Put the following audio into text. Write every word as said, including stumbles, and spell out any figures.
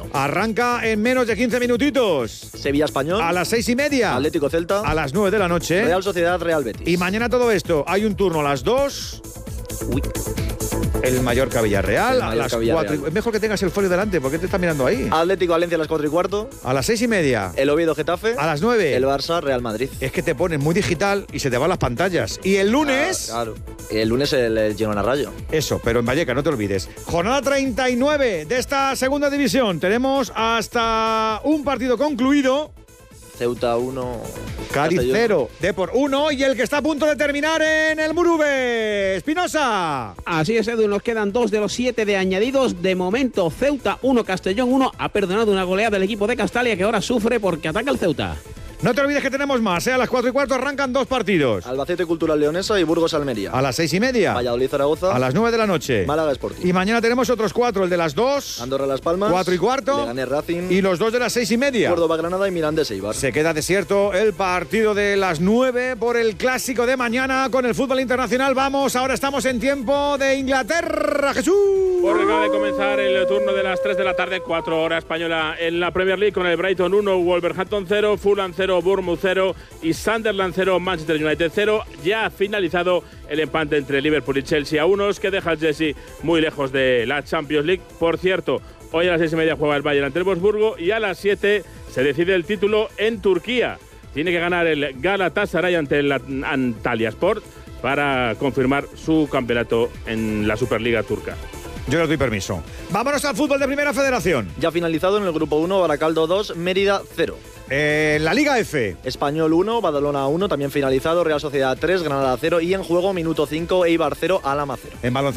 Arranca en menos de quince minutitos. Sevilla Español. A las seis y media. Atlético Celta. A las nueve de la noche. Real Sociedad Real Betis. Y mañana todo esto. Hay un turno a las dos. Uy. El Mallorca Villarreal. El a Mallorca, las Villarreal. cuatro. Es mejor que tengas el folio delante. ¿Por qué te está mirando ahí? Atlético Valencia a las cuatro y cuarto. A las seis y media. El Oviedo Getafe. A las nueve. El Barça Real Madrid. Es que te pones muy digital y se te van las pantallas. Y el lunes. Claro. claro. El lunes el, el Girona Rayo. Eso, pero en Vallecas, no te olvides. Jornada treinta y nueve de esta segunda división. Tenemos hasta un partido concluido. Ceuta uno. Cádiz cero, Depor uno y el que está a punto de terminar en el Murube, Espinosa. Así es, Edu, nos quedan dos de los siete de añadidos. De momento, Ceuta uno, Castellón uno. Ha perdonado una goleada del equipo de Castalia que ahora sufre porque ataca el Ceuta. No te olvides que tenemos más, ¿eh? A las cuatro y cuarto arrancan dos partidos. Albacete Cultural Leonesa y Burgos Almería. A las seis y media. Valladolid Zaragoza. A las nueve de la noche. Málaga Sporting. Y mañana tenemos otros cuatro, el de las dos. Andorra Las Palmas. Cuatro y cuarto. Leganés Racing. Y los dos de las seis y media. Córdoba Granada y Mirandés Eibar. Se queda desierto el partido de las nueve por el clásico de mañana con el fútbol internacional. Vamos, ahora estamos en tiempo de Inglaterra, Jesús. Porque acaba de comenzar el turno de las tres de la tarde, cuatro horas española en la Premier League con el Brighton uno, Wolverhampton cero, Fulham cero, Bournemouth cero y Sunderland cero, Manchester United cero. Ya ha finalizado el empate entre Liverpool y Chelsea a unos, que deja al Chelsea muy lejos de la Champions League. Por cierto, hoy a las seis y media juega el Bayern ante el Wolfsburgo y a las siete se decide el título en Turquía. Tiene que ganar el Galatasaray ante el Antalyaspor para confirmar su campeonato en la Superliga turca. Yo les doy permiso. Vámonos al fútbol de Primera Federación. Ya finalizado en el grupo uno, Baracaldo dos, Mérida cero. Eh, la Liga F. Español uno, Badalona uno, también finalizado, Real Sociedad tres, Granada cero y en juego minuto cinco, Eibar cero, Alhama cero. En baloncesto.